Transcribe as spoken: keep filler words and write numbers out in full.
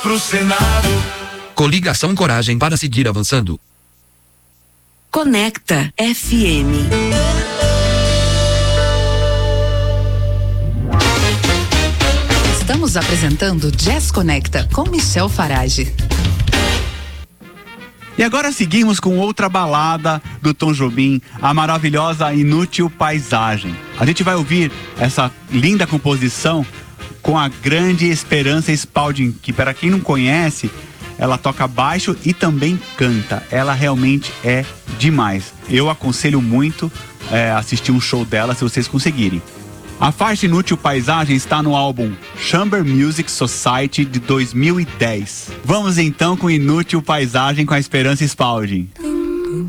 pro Senado. Coligação Coragem para seguir avançando. Conecta F M. Estamos apresentando Jazz Conecta com Michel Farage. E agora seguimos com outra balada do Tom Jobim, a maravilhosa Inútil Paisagem. A gente vai ouvir essa linda composição com a grande Esperança Spalding, que para quem não conhece, ela toca baixo e também canta. Ela realmente é demais. Eu aconselho muito é, assistir um show dela se vocês conseguirem. A faixa Inútil Paisagem está no álbum Chamber Music Society de dois mil e dez. Vamos então com Inútil Paisagem com a Esperança Spalding.